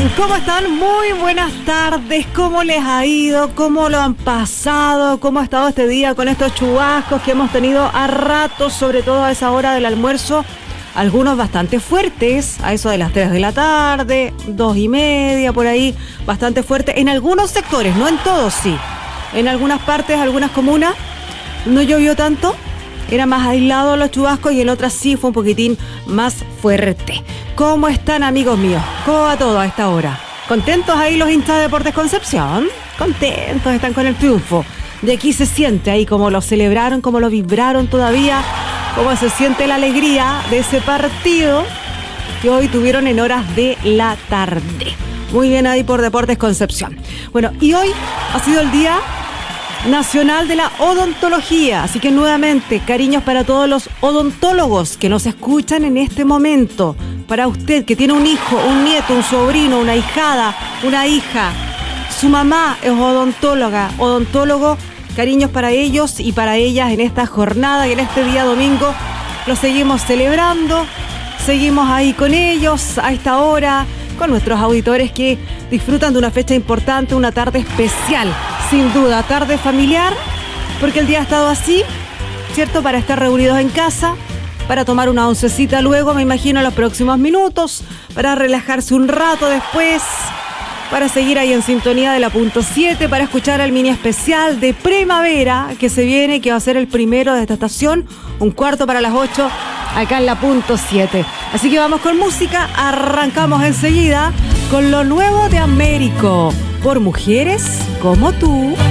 ¿Cómo están? Muy buenas tardes. ¿Cómo les ha ido? ¿Cómo lo han pasado? ¿Cómo ha estado este día con estos chubascos que hemos tenido a ratos, sobre todo a esa hora del almuerzo? Algunos bastante fuertes, a eso de las 3 de la tarde, 2:30, por ahí, bastante fuerte. En algunos sectores, no en todos, sí. En algunas partes, algunas comunas, no llovió tanto. Era más aislado los chubascos y en otras sí fue un poquitín más fuerte. ¿Cómo están, amigos míos? ¿Cómo va todo a esta hora? ¿Contentos ahí los hinchas de Deportes Concepción? Contentos, están con el triunfo. De aquí se siente ahí como lo celebraron, como lo vibraron todavía, cómo se siente la alegría de ese partido que hoy tuvieron en horas de la tarde. Muy bien ahí por Deportes Concepción. Bueno, y hoy ha sido el Día Nacional de la Odontología, así que nuevamente cariños para todos los odontólogos que nos escuchan en este momento. Para usted que tiene un hijo, un nieto, un sobrino, una ahijada, una hija, su mamá es odontóloga, odontólogo, cariños para ellos y para ellas en esta jornada y en este día domingo. Lo seguimos celebrando, seguimos ahí con ellos a esta hora, con nuestros auditores que disfrutan de una fecha importante, una tarde especial, sin duda, tarde familiar, porque el día ha estado así, ¿cierto? Para estar reunidos en casa, para tomar una oncecita luego, me imagino, en los próximos minutos, para relajarse un rato después, para seguir ahí en sintonía de la punto 7, para escuchar el mini especial de primavera que se viene, que va a ser el primero de esta estación, 1/4 para las 8, acá en la punto 7. Así que vamos con música, arrancamos enseguida con lo nuevo de Américo, por mujeres como tú.